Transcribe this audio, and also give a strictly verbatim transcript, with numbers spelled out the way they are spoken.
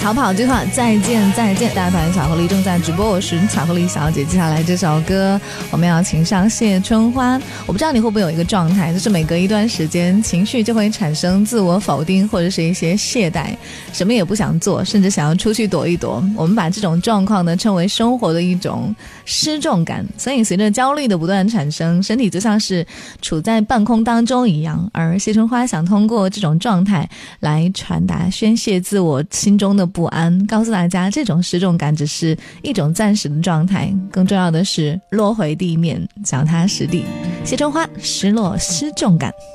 逃跑计划再见再见，大盘巧克力正在直播，我是巧克力小姐。接下来这首歌我们要请上谢春花。我不知道你会不会有一个状态，就是每隔一段时间情绪就会产生自我否定或者是一些懈怠，什么也不想做，甚至想要出去躲一躲。我们把这种状况呢称为生活的一种失重感。所以随着焦虑的不断产生，身体就像是处在半空当中一样，而谢春花想通过这种状态来传达宣泄自我心中的不安，告诉大家这种失重感只是一种暂时的状态，更重要的是落回地面，脚踏实地。谢春花，失落失重感。